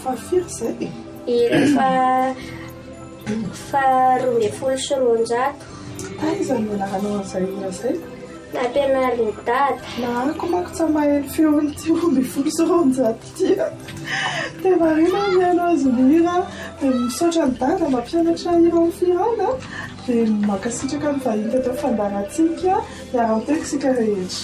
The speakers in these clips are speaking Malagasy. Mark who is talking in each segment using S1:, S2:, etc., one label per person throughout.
S1: fahafiry zay
S2: faharoambinifolo sy roanjato.
S1: Izany mianarana an'izay ora zay
S2: nampianarin'ny dada.
S1: Na ako manko tsy maheno feony ty 20 ty. Dia marina mihaino azy mihira dia misaotra ny dada mampianatra hira firana dia makasitraka ny vahiny teto fandarantsika hiara-miteko isika rehetra.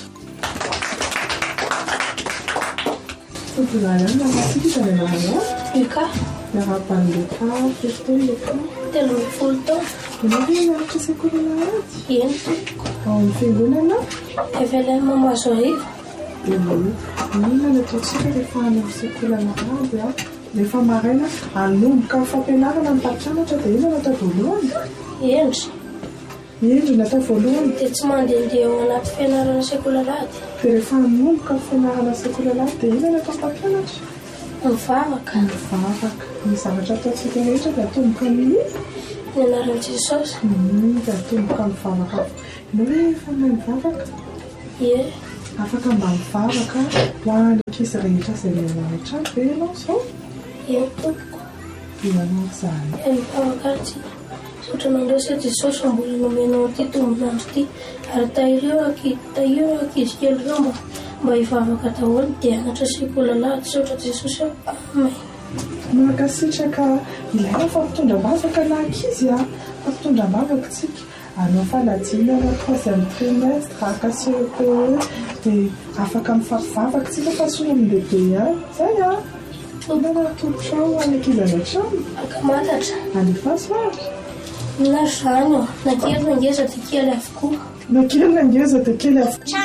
S1: Fodonay namasika izy any anarana
S2: Eka
S1: miara-banileka fefiteleka
S2: 13 taona.
S1: Ianao hoe miaratra sekolana ady?
S2: Eny tompoko.
S1: Ao amin'ny fiangonana?
S2: Evelyn Mamazoarivo.
S1: Inona no ataontsika rehefa any amin'ny sekolana ady a? Rehefa maraina hanomboka fampianarana ny mpampianatra dia inona no atao voalohany?
S2: Endry.
S1: Endry no atao voalohany.
S2: Dia tsy mandehandeha ao anaty fianarana sekolalady.
S1: Dia rehefa hanomboka ny fianarana sekolalady dia inona no atao mpampianatra?
S2: Mivavaka.
S1: Mivavaka. Ny zavatra ataontsika rehetra dia atomboka amin'ny
S2: Ny anaran'i Jesosy.
S1: dia atomboka mivavaka. Ianao hoe efa mahay mivavaka?
S2: Ie.
S1: Afaka mba mivavaka ho an'ny ankizy rehetra izay mianatra be ianao zao?
S2: Eny tompoko.
S1: Ianao izany.
S2: Mivavaka tsy sotran'andreo sy Jesosy mbola nomenao ity tombonandro ity ary tahireo ankizy kely ireo mba hivavaka daholo dia hanatra sekolalady saotra Jesosy. Amen.
S1: Makasitraka ilaina fampitondram-bavaka na ankizy a fampitondram-bavaka tsika anao fanadinana 3e trimestre akasy CE dia afaka mifampivavaka tsika fa soa mindehibe a zay a inona tolotrao any ankizy any an-trano
S2: Akamatatra.
S1: alefa soary
S2: Na zany ao na kely na ngeza dia kely avokoa.
S1: na kely na ngeza dia kely avokoa.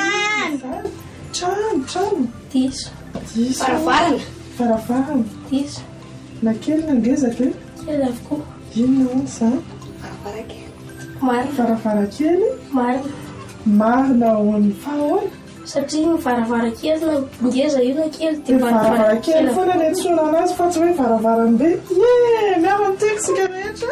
S1: Trano
S2: Diso.
S1: Varavarana
S2: Diso.
S1: na kely na ngeza dia
S2: Kely avokoa.
S1: inona hono izany?
S2: Marina.
S1: Varavarakely
S2: Marina.
S1: marina ho an'ny fahaona.
S2: Satria ny varavarakely na ngeza io na kely dia
S1: Varavarakely foana ny antsoina anazy fa tsy hoe varavarambe. Miara-miteko isika rehetra.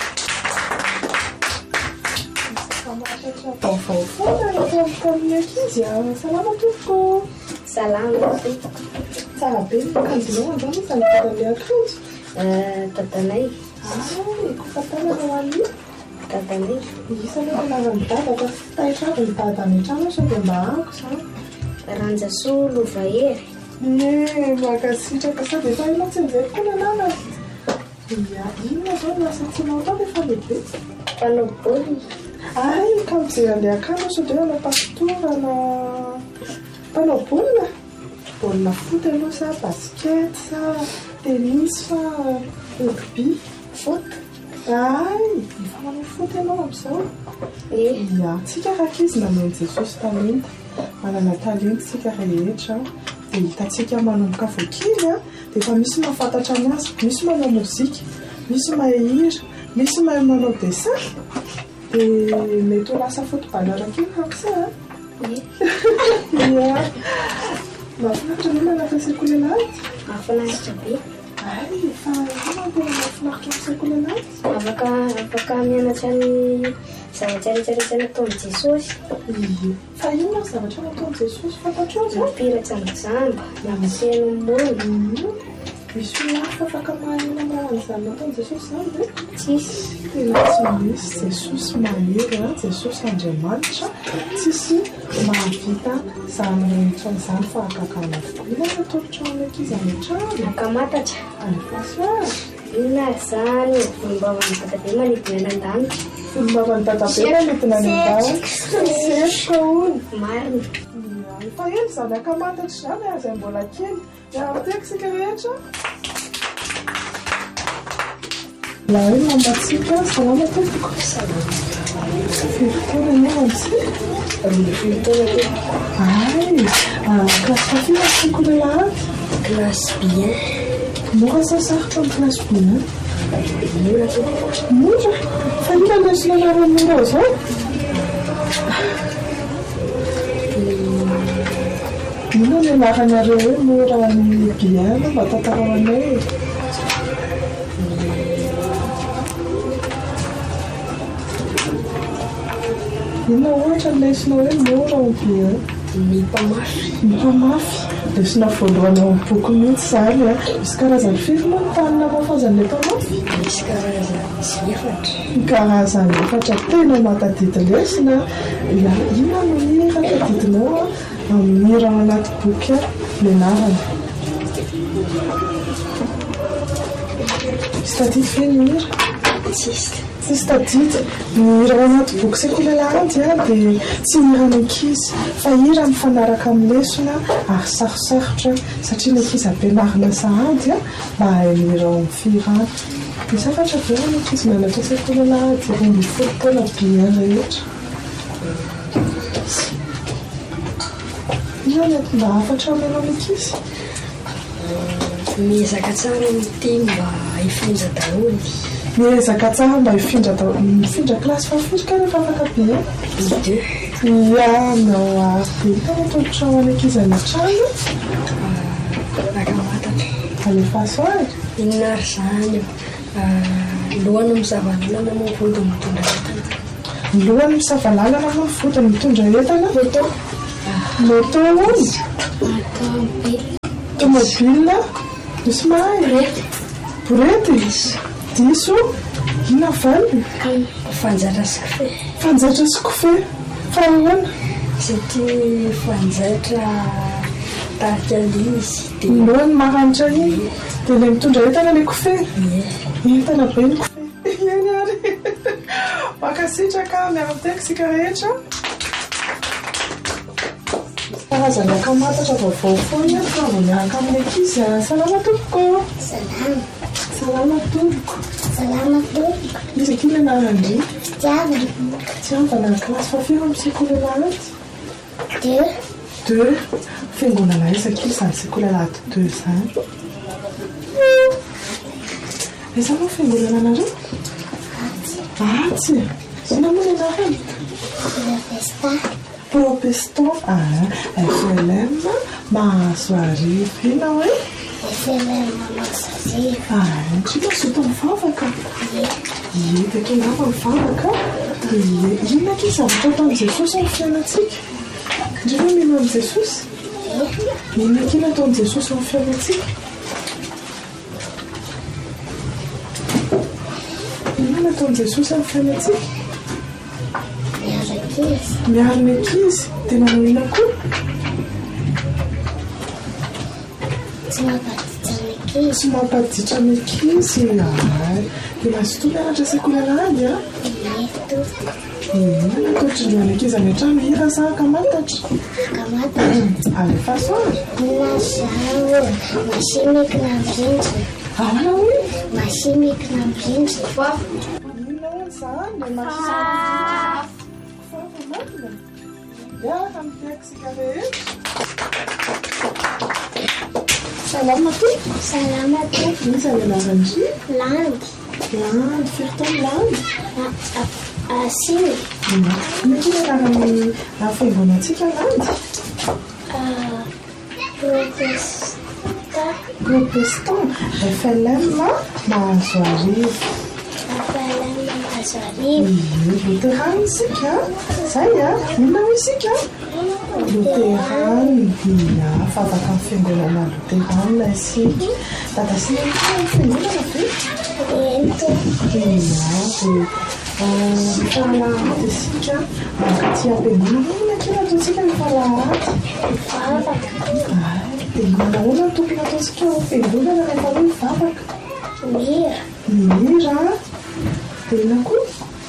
S1: Vaovao foana rehefa amin'ny ankizy a. Salama tompoko.
S2: Salama.
S1: Tsara be ny akanjonao andao no sanitaran'ilay akanjo.
S2: Dadanay.
S1: Kofatana ho an'io.
S2: Dadanay.
S1: Isana anaran'ny dada fa taitra avy ny dada any an-trano sao dia mba ako izany.
S2: Ranjasoa Lovahery.
S1: Makasitraka sady efa ino tsy nijery koa ny anana. Inona zao no asa tianao atao rehefa lehibe?
S2: Mpanao baolina.
S1: Ka mijery andeha akany sao dia ana pastora na mpanao baolina. Baolina foot aloha sa basket sa tennis sa rugby.
S2: Foot.
S1: Efa manao foot ianao amin'izao. Tsika rakizy nameny Jesosy talenta. Manana talenta tsika rehetra dia hitantsika manomboka voakely a dia efa misy mahafantatra ny azy, misy manao mozika, misy mahay hira, misy mahay manao dessin dia mety ho lasa footballeur kely rakisa a. Mahafinaritra ny manana sekolalady.
S2: Mahafinaritra be.
S1: Fa inona no tena mahafinaritra amin'ny sekolalady?
S2: Afaka mianatra ny zavatra rehetrarehetra nataon'i Jesosy.
S1: Fa inona ny zavatra nataon'i Jesosy fantatrao zao?
S2: Mampiratra mizamba, mampiaino mono.
S1: Misy olona hafa afaka maheno amin'izany nataon'i Jesosy izany ve?
S2: Tsisy.
S1: Tena tsy misy. Jesosy mahery a, Jesosy Andriamanitra, tsisy mahavita izany rehetra izany fa akakana avokoa. Inona no tolotrao amin'ny ankizy any an-trano?
S2: Akamatatra.
S1: Alefa soary.
S2: Inona izany volombavan'ny dadabe manidina any an-danitra.
S1: Volombavan'ny dadabe manidina any an-danitra. Setroka hono.
S2: Marina.
S1: Efa eny izany akamatatra izany izay mbola kely. Miara-miteko isika rehetra. La hoe mambatsika salama tompoko. Firy-taona ianao amintsika? 15 taona. Klasy fafina sekolalady.
S2: Classe bien.
S1: Mora sa sarotra amin'ny klasy bien? Mora? Fa ino andesina anarany mora zao? Ino no anaranareo hoe mora ny bien mba tantarao anay? Inona ohatra ny lesinao hoe mora ny bien?
S2: Ny mpamafy.
S1: Ny mpamafy? lesona voalohany ao boky mihitsy zany a. Misy karazany firy moa ny tanina mafazan'ilay mpamoafy?
S2: Misy karazany efatra.
S1: Karazany efatra tena matadidy lesona. Inona no hira tadidinao amin'ny hira ao anaty boky menarana? Misy tadidy fe ny hira? Tsisy tadidy. Ny hira ao anaty boky sekoly landy dia tsy hira ankizy fa hira mifanaraka amin'ny lesona ary sarosarotra satria ny ankizy ampianarina sahady mba hahay mihira ao amin'ny firana. Misy afatra be ny ankizy mianatra sekoly landy 12 taona bien rehetra. Inona no mba afatra aminao ankizy?
S2: Miezaka tsara mity mba hifindra daholo.
S1: Miezaka tsara mba hifindra kilasy fafiry ka rehefa afaka bien? Ianao ary tena tolotra ao any ankizy any an-trano?
S2: Akamatatra.
S1: Alefa soary?
S2: Inona ary zany lohany misavalana moa vody mitondra entana.
S1: Lohany misavalana moa vody mitondra entana? Moto ony? Tomobile? Misy mahay? Borety? Diso? Ina valy?
S2: Fanjaitra sy kofe.
S1: Fanjaitra sy kofe? Fa ahoana?
S2: Satria fanjaitra tarika izy.
S1: Lohany maranitra iny? Dia ilay mitondra entana ilay kofe? Entana be ny kofe. Iany ary. Makasitraka miara-miteka sika rehetra. Karazana akamatatra vaovao foana fa vao miaraka amin'ny ankizy. Salama tompoko. Salama tompoko. Izy aky ilay narandry? Tiavana kilasy fafiry amin'ny sekoly landy? 2. Fiangonana isaka izany sekoly landy 2 zany. Aiza moa fiangonana anareo? Atsy. Sina moa ny anarany? Protestant. FLM Mahazo Arivo. Ina hoe?
S2: FLM Mahazo Arivo.
S1: Tsy mazoto mivavaka. Hitako ngamba mivavaka. Inona aky zavatra ataon'i Jesosy amin'ny fiainantsika? Indrindra mino an'i Jesosy? Inona aky nataon'i Jesosy amin'ny fiainantsika? Inona nataon'i Jesosy amin'ny fiainantsika? Miaro ny ankizy. Tena manao ina koa? Tsy mampaditra ny ankizy. Dia mazoto mianatra sekoly landy a? Inona nataotry ny ankizy any an-trano hira sa akamatatra? Alefa soary?
S2: Machimique na vrindra.
S1: Ahoana hoe?
S2: Machimique na vrindra.
S1: Inona hoy izany? Miaraka miteka sika rehetra. Salama tompoko. Iza ny anarandry?
S2: Landy.
S1: Firy taona landy?
S2: 5.
S1: Ino anarany fiangonantsika landy? Protestant. FLM Mahazo Arivo. Luterane isika. Zay inona ho isika? Luterane. Fa afaka amin'ny fiangonana Luterane isika. Dadasina ny fiangonana ve? Falahady isika. Mankaty am-piangonana. Inona kely ataontsika ny falahady? Dia manahoana ny tokony ataontsika ao am-piangonana rehefa hoe mivavaka? Mihira. Dia ina koa?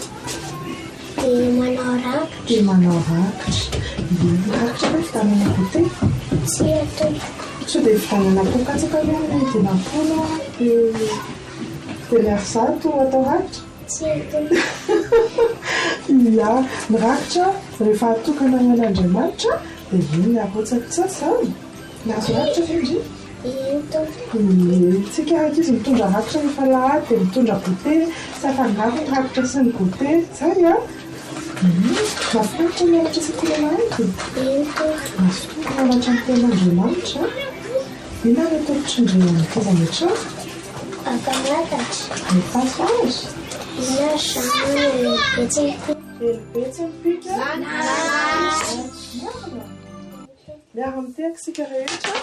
S1: Dia manao rakitra. Rakitra hoe fitanana gote? So dia fitanana pokatsaka hoe ny dimampolo dia lerizato atao rakitra? Ny rakitra rehefa atokana an'Andriamanitra dia iny ahotsaka tsasany. Nahazo rakitra ve ndry? Tsika ankizy mitondra rakitra rehefa lahady dia mitondra gote sy afangaro ny rakitra sy ny gote. Zay mahafinaritra mianatra sekoly landy. Mazoto mianatra ny tenin'Andriamanitra. Inona ny atolotry ny ankizy any an-trano? Alefa soary? Elibetsy mipika. miara miteko sika rehetra.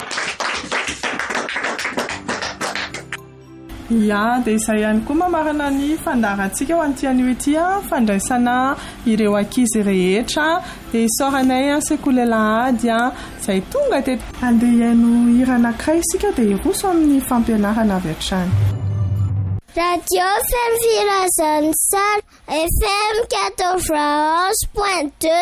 S1: Ya, dia izay ihany koa mamarana ny fandarantsika ho an'ity anio ity fandraisana ireo ankizy rehetra dia isaoranay sekoly Alahady izay tonga dia andeha hiaino hira anankiray isika dia hiroso amin'ny fampianarana avy hatrany.
S3: Radio FM Villazone Sal FM 91.2